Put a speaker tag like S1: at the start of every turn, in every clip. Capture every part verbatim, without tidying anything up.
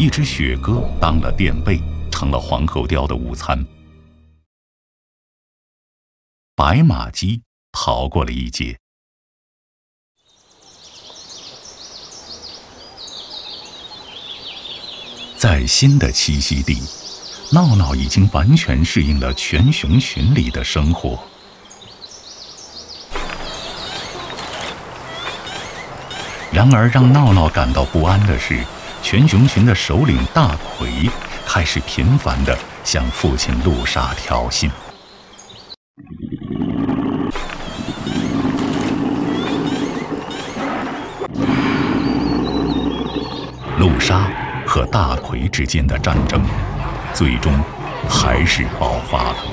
S1: 一只雪鸽当了垫背，成了黄喉貂的午餐。白马鸡逃过了一劫。在新的栖息地，闹闹已经完全适应了全熊群里的生活。然而让闹闹感到不安的是，全熊群的首领大奎开始频繁地向父亲陆沙挑衅。陆沙和大奎之间的战争，最终还是爆发了。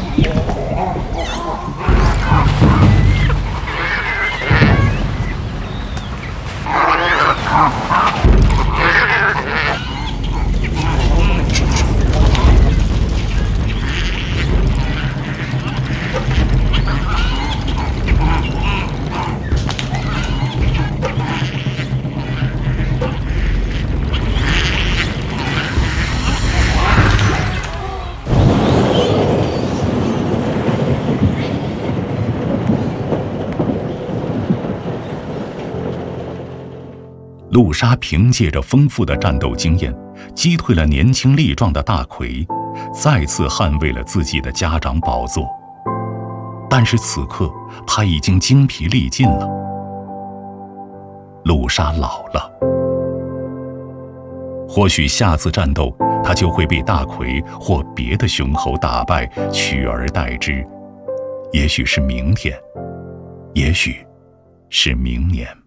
S1: 陆沙凭借着丰富的战斗经验，击退了年轻力壮的大奎，再次捍卫了自己的家长宝座。但是此刻他已经精疲力尽了。陆沙老了，或许下次战斗他就会被大奎或别的雄猴打败，取而代之。也许是明天，也许是明年。